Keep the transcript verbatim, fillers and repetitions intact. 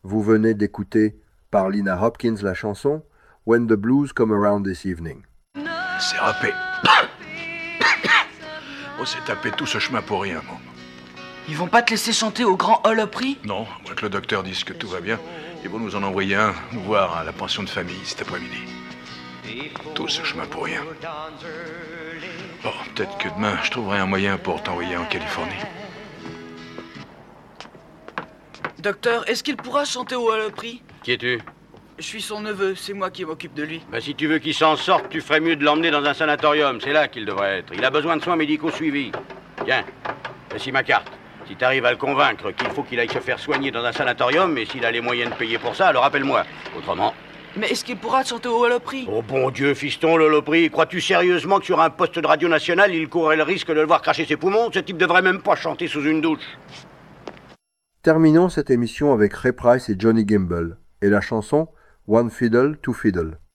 Vous venez d'écouter par Lina Hopkins la chanson When the Blues Come Around This Evening. C'est râpé. On s'est tapé tout ce chemin pour rien, mon. Ils vont pas te laisser chanter au Grand Ole Opry ? Non, moi que le docteur dise que tout va bien, ils vont nous en envoyer un, nous voir à la pension de famille cet après-midi. Tout ce chemin pour rien. Bon, peut-être que demain, je trouverai un moyen pour t'envoyer en Californie. Docteur, est-ce qu'il pourra chanter au Ole Opry ? Qui es-tu ? Je suis son neveu, c'est moi qui m'occupe de lui. Bah, si tu veux qu'il s'en sorte, tu ferais mieux de l'emmener dans un sanatorium. C'est là qu'il devrait être. Il a besoin de soins médicaux suivis. Tiens, voici ma carte. Si t'arrives à le convaincre qu'il faut qu'il aille se faire soigner dans un sanatorium, et s'il a les moyens de payer pour ça, alors rappelle-moi. Autrement... Mais est-ce qu'il pourra chanter au Ole Opry ? Oh bon Dieu, fiston, le Opry, crois-tu sérieusement que sur un poste de radio national, il courrait le risque de le voir cracher ses poumons ? Ce type devrait même pas chanter sous une douche. Terminons cette émission avec Ray Price et Johnny Gamble et la chanson One Fiddle, Two Fiddle.